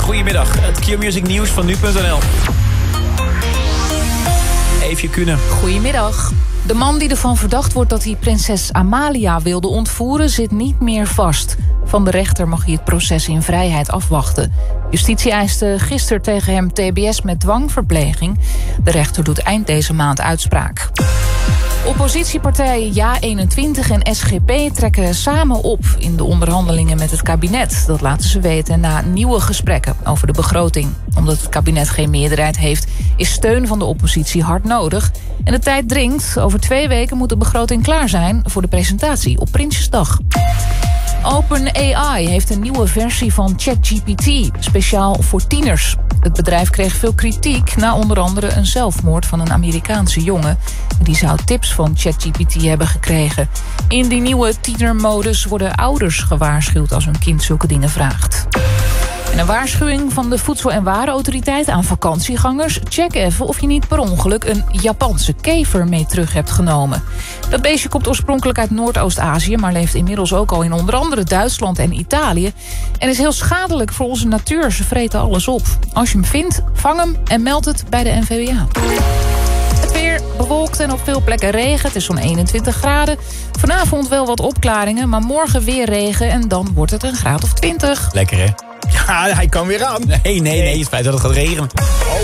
Goedemiddag, het Q-Music nieuws van nu.nl. Eefje Kunnen. Goedemiddag. De man die ervan verdacht wordt dat hij prinses Amalia wilde ontvoeren zit niet meer vast. Van de rechter mag hij het proces in vrijheid afwachten. Justitie eiste gisteren tegen hem TBS met dwangverpleging. De rechter doet eind deze maand uitspraak. Oppositiepartijen JA21 en SGP trekken samen op in de onderhandelingen met het kabinet. Dat laten ze weten na nieuwe gesprekken over de begroting. Omdat het kabinet geen meerderheid heeft, is steun van de oppositie hard nodig. En de tijd dringt. Over 2 weken moet de begroting klaar zijn voor de presentatie op Prinsjesdag. OpenAI heeft een nieuwe versie van ChatGPT, speciaal voor tieners. Het bedrijf kreeg veel kritiek na onder andere een zelfmoord van een Amerikaanse jongen. Die zou tips van ChatGPT hebben gekregen. In die nieuwe tienermodus worden ouders gewaarschuwd als hun kind zulke dingen vraagt. En een waarschuwing van de Voedsel- en Warenautoriteit aan vakantiegangers. Check even of je niet per ongeluk een Japanse kever mee terug hebt genomen. Dat beestje komt oorspronkelijk uit Noordoost-Azië, maar leeft inmiddels ook al in onder andere Duitsland en Italië. En is heel schadelijk voor onze natuur. Ze vreten alles op. Als je hem vindt, vang hem en meld het bij de NVWA. Het weer bewolkt en op veel plekken regen. Het is zo'n 21 graden. Vanavond wel wat opklaringen, maar morgen weer regen en dan wordt het een graad of 20. Lekker, hè? Ja, hij kan weer aan. Nee, het feit dat het gaat regenen.